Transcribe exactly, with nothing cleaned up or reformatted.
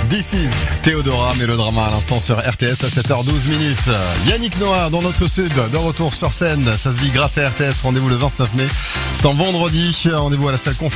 This is Théodora, mélodrama à l'instant sur R T S à sept heures douze minutes. Yannick Noah dans notre sud, de retour sur scène. Ça se vit grâce à R T S. Rendez-vous le vingt-neuf mai. C'est en vendredi. Rendez-vous à la salle Confort.